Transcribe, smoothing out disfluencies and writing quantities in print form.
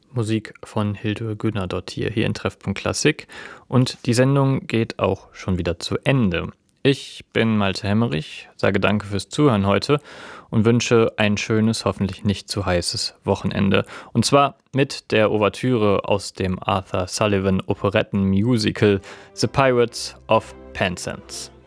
Musik von Hildur Guðnadóttir hier in Treffpunkt Klassik und die Sendung geht auch schon wieder zu Ende. Ich bin Malte Hemmerich, sage danke fürs Zuhören heute und wünsche ein schönes, hoffentlich nicht zu heißes Wochenende. Und zwar mit der Ouvertüre aus dem Arthur Sullivan Operettenmusical The Pirates of Penzance.